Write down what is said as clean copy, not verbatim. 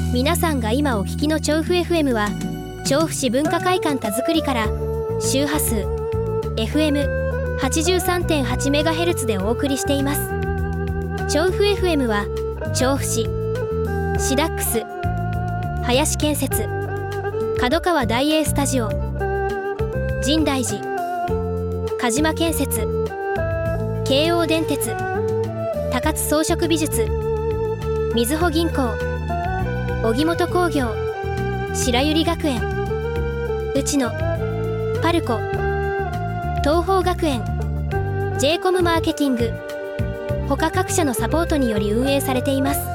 皆さんが今お聞きの調布 FM は調布市文化会館田作りから周波数 FM83.8MHz でお送りしています。調布 FM は調布市、シダックス、林建設、角川大英スタジオ、深大寺、鹿島建設、京王電鉄、高津装飾美術、みずほ銀行、荻本工業、白百合学園、内野、パルコ、東邦学園、 J コムマーケティング他各社のサポートにより運営されています。